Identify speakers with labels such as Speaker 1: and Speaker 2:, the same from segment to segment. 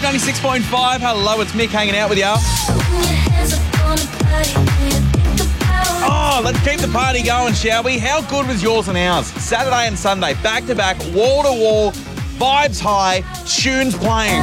Speaker 1: 96.5. Hello, it's Mick hanging out with you. Oh, let's keep the party going, shall we? How good was yours and ours? Saturday and Sunday, back-to-back, wall-to-wall, vibes high, tunes playing.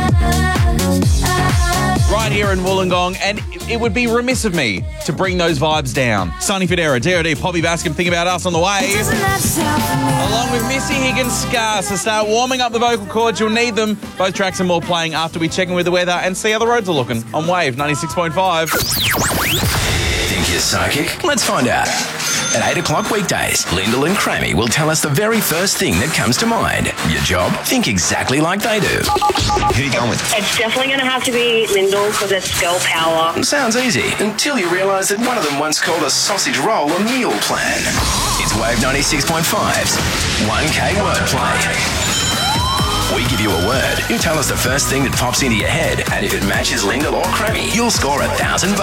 Speaker 1: Right here in Wollongong, and it would be remiss of me to bring those vibes down. Sonny Federa, DOD, Poppy Bascom, Think About Us on the way. Along with Missy Higgins, Scar. So start warming up the vocal cords. You'll need them. Both tracks and more playing after we check in with the weather and see how the roads are looking on Wave 96.5.
Speaker 2: Think you're psychic? Let's find out. At 8 o'clock weekdays, Lyndall and Crammy will tell us the very first thing that comes to mind. Your job? Think exactly like they do. Who are you going with?
Speaker 3: It's definitely going to have to be Lyndall because it's girl power.
Speaker 2: Sounds easy until you realise that one of them once called a sausage roll a meal plan. It's Wave 96.5's 1K Wordplay. We give you a word. You tell us the first thing that pops into your head, and if it matches Lyndall or Crammy, you'll score $1,000.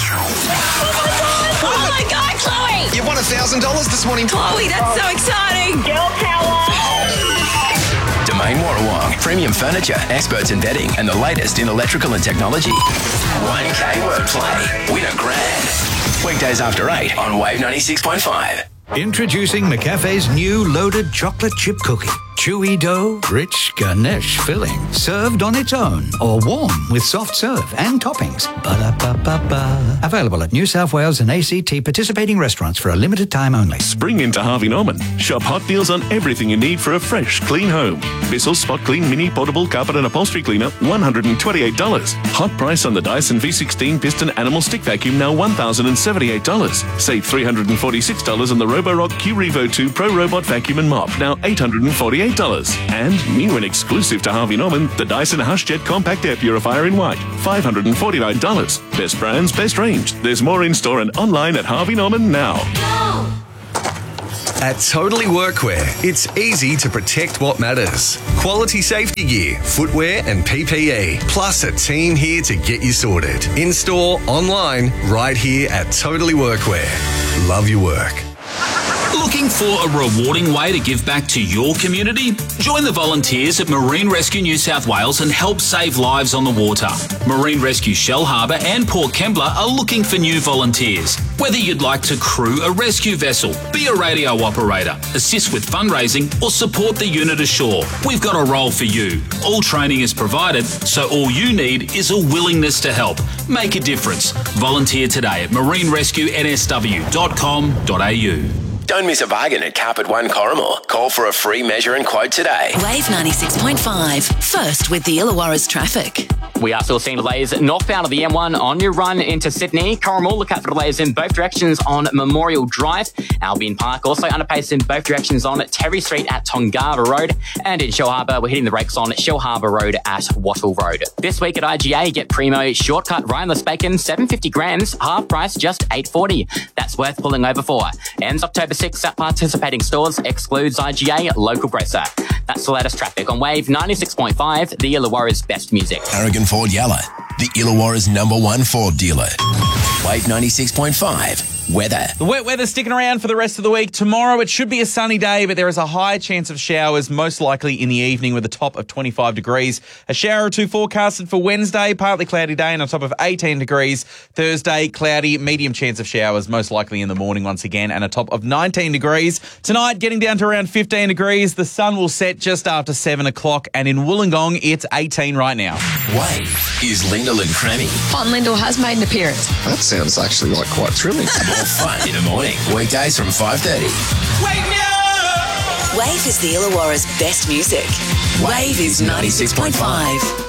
Speaker 4: Oh my God, Chloe!
Speaker 5: You won $1,000 this morning.
Speaker 4: Chloe, that's so exciting!
Speaker 3: Girl power!
Speaker 2: Domain Warrawong, premium furniture, experts in bedding, and the latest in electrical and technology. 1K Wordplay. Win $1,000. Weekdays after 8 on Wave 96.5.
Speaker 6: Introducing McCafe's new loaded chocolate chip cookie. Chewy dough, rich ganache filling, served on its own or warm with soft serve and toppings. Ba-da-ba-ba-ba. Available at New South Wales and ACT participating restaurants for a limited time only.
Speaker 7: Spring into Harvey Norman. Shop hot deals on everything you need for a fresh, clean home. Bissell's Spot Clean Mini Portable Carpet and Upholstery Cleaner, $128. Hot price on the Dyson V16 Piston Animal Stick Vacuum, now $1,078. Save $346 on the Roborock Q-Revo 2 Pro Robot Vacuum and Mop, now $848. And new and exclusive to Harvey Norman, the Dyson HushJet Compact Air Purifier in white, $549. Best brands, best range. There's more in store and online at Harvey Norman now.
Speaker 5: At Totally Workwear, it's easy to protect what matters. Quality safety gear, footwear and PPE, plus a team here to get you sorted. In-store, online, right here at Totally Workwear. Love your work.
Speaker 8: Looking for a rewarding way to give back to your community? Join the volunteers at Marine Rescue New South Wales and help save lives on the water. Marine Rescue Shellharbour and Port Kembla are looking for new volunteers. Whether you'd like to crew a rescue vessel, be a radio operator, assist with fundraising or support the unit ashore, we've got a role for you. All training is provided, so all you need is a willingness to help. Make a difference. Volunteer today at marinerescuensw.com.au.
Speaker 2: Don't miss a bargain at Carpet One Corrimor. Call for a free measure and quote today.
Speaker 4: Wave 96.5. First with the Illawarra's traffic.
Speaker 9: We are still seeing delays northbound of the M1 on your run into Sydney. Corrimal, look out for delays in both directions on Memorial Drive. Albion Park, also underpace in both directions on Terry Street at Tongava Road. And in Shellharbour, we're hitting the brakes on Shellharbour Road at Wattle Road. This week at IGA, get Primo Shortcut Rhineless Bacon, 750 grams, half price, just $8.40. That's worth pulling over for. Ends October 6th at participating stores, excludes IGA, local grocer. That's the latest traffic on Wave 96.5, the Illawarra's best music.
Speaker 2: Aragon Ford Yalla, the Illawarra's #1 Ford dealer. Wave 96.5. Weather.
Speaker 1: The wet weather's sticking around for the rest of the week. Tomorrow it should be a sunny day, but there is a high chance of showers, most likely in the evening with a top of 25 degrees. A shower or two forecasted for Wednesday, partly cloudy day and a top of 18 degrees. Thursday, cloudy, medium chance of showers, most likely in the morning once again, and a top of 19 degrees. Tonight, getting down to around 15 degrees. The sun will set just after 7 o'clock, and in Wollongong, it's 18 right now.
Speaker 2: Wave is Lyndall and Crammy.
Speaker 10: Fun Lyndall has made an appearance.
Speaker 5: That sounds actually like quite thrilling.
Speaker 2: More fun in the morning. Weekdays from 5:30.
Speaker 4: Wake me up! Wave is the Illawarra's best music. Wave is 96.5.